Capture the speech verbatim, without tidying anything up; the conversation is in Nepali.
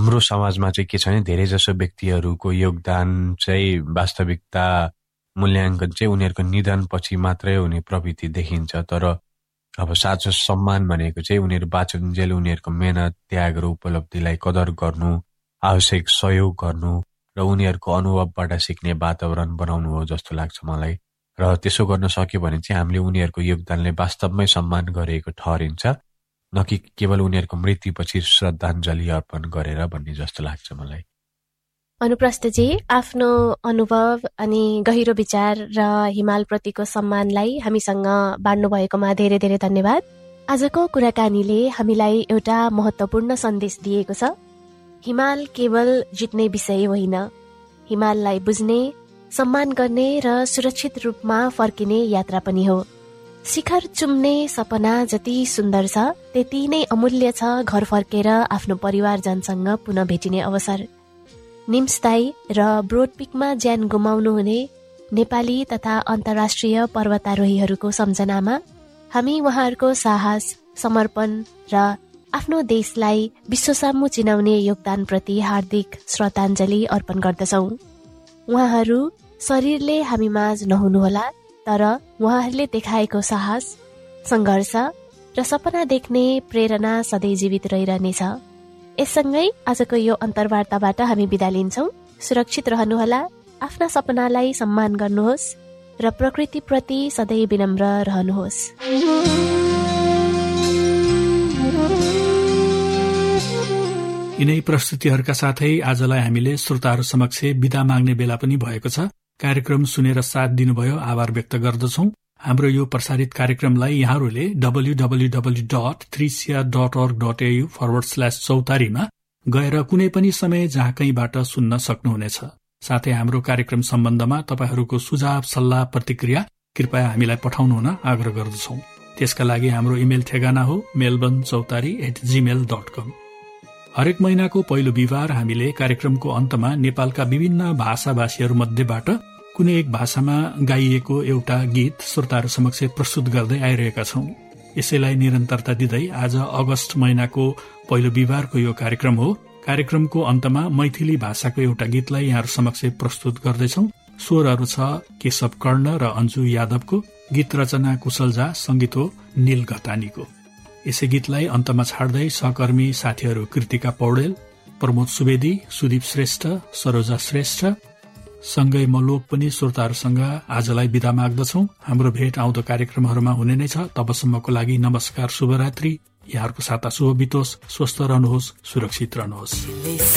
हाम्रो समाजमा चाहिँ के छ भने धेरै जसो व्यक्तिहरूको योगदान चाहिँ वास्तविकता मूल्याङ्कन चाहिँ उनीहरूको निधनपछि मात्रै हुने प्रवृत्ति देखिन्छ। तर अब साँचो सम्मान भनेको चाहिँ उनीहरू बाँचुन्जेल उनीहरूको मेहनत त्याग र उपलब्धिलाई कदर गर्नु, आवश्यक सहयोग गर्नु र उनीहरूको अनुभवबाट सिक्ने वातावरण बनाउनु हो जस्तो लाग्छ मलाई। र त्यसो गर्न सक्यो भने चाहिँ हामीले उनीहरूको योगदानले वास्तवमै सम्मान गरेको ठहरिन्छ, न कि केवल उनीहरूको मृत्युपछि श्रद्धाञ्जली अर्पण गरेर भन्ने जस्तो लाग्छ मलाई। अनुप्रस्थजी, आफ्नो अनुभव अनि गहिरो विचार र हिमालप्रतिको सम्मानलाई हामीसँग बाँड्नु भएकोमा धेरै धेरै धन्यवाद। आजको कुराकानीले हामीलाई एउटा महत्त्वपूर्ण सन्देश दिएको छ। हिमाल केवल जित्ने विषय होइन, हिमाललाई बुझ्ने, सम्मान गर्ने र सुरक्षित रूपमा फर्किने यात्रा पनि हो। शिखर चुम्ने सपना जति सुन्दर छ त्यति नै अमूल्य छ घर फर्केर आफ्नो परिवारजनसँग पुनः भेटिने अवसर। निम्सदाई र ब्रोडपिकमा ज्यान गुमाउनु हुने नेपाली तथा अन्तर्राष्ट्रिय पर्वतारोहीहरूको सम्झनामा हामी उहाँहरूको साहस, समर्पण र आफ्नो देशलाई विश्वसामु चिनाउने योगदानप्रति हार्दिक श्रद्धाञ्जली अर्पण गर्दछौँ। उहाँहरू शरीरले हामी माझ नहुनुहोला, तर उहाँहरूले देखाएको साहस, सङ्घर्ष र सपना देख्ने प्रेरणा सधैँ जीवित रहिरहनेछ। यससँगै आजको यो अन्तर्वार्ताबाट हामी बिदा लिन्छौँ। सुरक्षित रहनुहोला, आफ्ना सपनालाई सम्मान गर्नुहोस् र प्रकृतिप्रति सधैँ विनम्र रहनुहोस्। यिनै प्रस्तुतिहरूका साथै आजलाई हामीले श्रोताहरू समक्ष बिदा माग्ने बेला पनि भएको छ। कार्यक्रम सुनेर साथ दिनुभयो, आभार व्यक्त गर्दछौं। हाम्रो यो प्रसारित कार्यक्रमलाई यहाँहरूले W W W dot त्रिसिया dot अर्ग डट एयु फरवर्ड स्ल्यास चौतारीमा गएर कुनै पनि समय जहाँ कहीँबाट सुन्न सक्नुहुनेछ। साथै हाम्रो कार्यक्रम सम्बन्धमा तपाईहरूको सुझाव, सल्लाह, प्रतिक्रिया कृपया हामीलाई पठाउनु हुन आग्रह गर्दछौं। त्यसका लागि हाम्रो इमेल ठेगाना हो मेलबर्न चौतारी एट जीमेल डट कम। हरेक महिनाको पहिलो बिहिबार हामीले कार्यक्रमको अन्तमा नेपालका विभिन्न भाषाभाषीहरू मध्येबाट कुनै एक भाषामा गाइएको एउटा गीत श्रोताहरू समक्ष प्रस्तुत गर्दै आइरहेका छौं। यसैलाई निरन्तरता दिँदै आज अगस्त महिनाको पहिलो बिहिबारको यो कार्यक्रम हो। कार्यक्रमको अन्तमा मैथिली भाषाको एउटा गीतलाई यहाँहरू समक्ष प्रस्तुत गर्दैछौं। स्वरहरू छ केशव कर्ण र अन्जु यादवको, गीत रचना कुशल झा, संगीत हो नील घतानीको। यसै गीतलाई अन्तमा छाड्दै सहकर्मी साथीहरू कृतिका पौडेल, प्रमोद सुवेदी, सुदीप श्रेष्ठ, सरोजा श्रेष्ठ सँगै म लोक पनि श्रोताहरूसँग आजलाई बिदा माग्दछौ। हाम्रो भेट आउँदो कार्यक्रमहरूमा हुने नै छ। तबसम्मको लागि नमस्कार, शुभरात्रि। यहाँहरूको साता शुभ बितोस्, स्वस्थ रहनुहोस्, सुरक्षित रहनुहोस्।